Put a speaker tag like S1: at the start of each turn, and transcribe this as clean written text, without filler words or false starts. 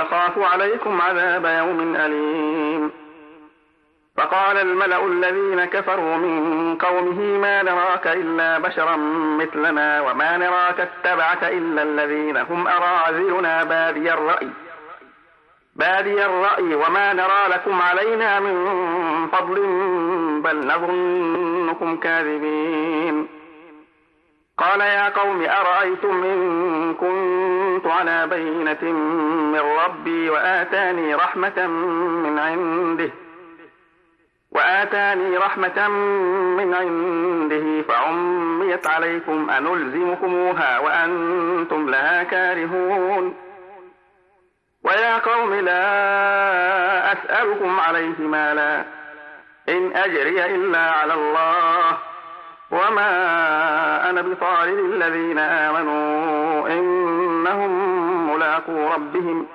S1: أخاف عليكم عذاب يوم أليم. فقال الملأ الذين كفروا من قومه ما نراك إلا بشرا مثلنا وما نراك اتبعك إلا الذين هم أراذلنا بادي الرأي وما نرى لكم علينا من فضل بل نظنكم كاذبين. قال يا قوم أرأيتم إن كنت على بينة من ربي وآتاني رحمة من عنده فعميت عليكم أنلزمكموها وأنتم لها كارهون. ويا قوم لا أسألكم عليه مالا إن أجري إلا على الله وما أنا بطارد الذين آمنوا إنهم ملاقو ربهم